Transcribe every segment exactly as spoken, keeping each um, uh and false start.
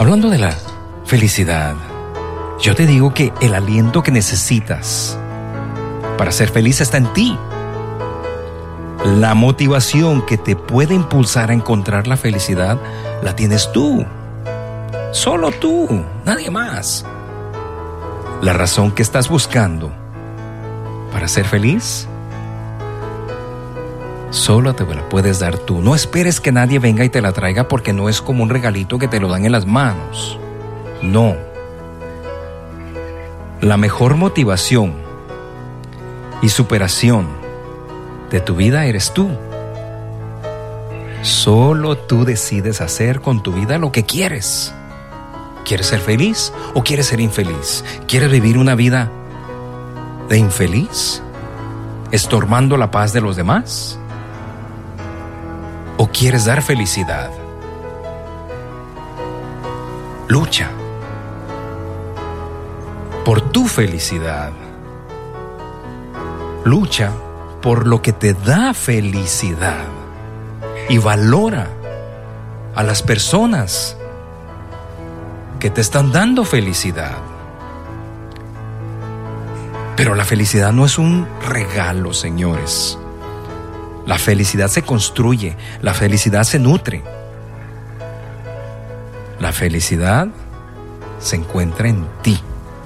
Hablando de la felicidad, yo te digo que el aliento que necesitas para ser feliz está en ti. La motivación que te puede impulsar a encontrar la felicidad la tienes tú. Solo tú, nadie más. La razón que estás buscando para ser feliz, solo te la puedes dar tú. No esperes que nadie venga y te la traiga, porque no es como un regalito que te lo dan en las manos. No. La mejor motivación y superación de tu vida eres tú. Solo tú decides hacer con tu vida lo que quieres. ¿Quieres ser feliz o quieres ser infeliz? ¿Quieres vivir una vida de infeliz, estorbando la paz de los demás? ¿O quieres dar felicidad? Lucha por tu felicidad. Lucha por lo que te da felicidad y valora a las personas que te están dando felicidad. Pero la felicidad no es un regalo, señores. La felicidad se construye, la felicidad se nutre. La felicidad se encuentra en ti.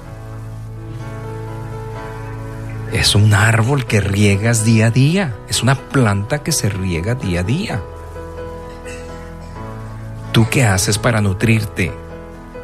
Es un árbol que riegas día a día. Es una planta que se riega día a día. ¿Tú qué haces para nutrirte?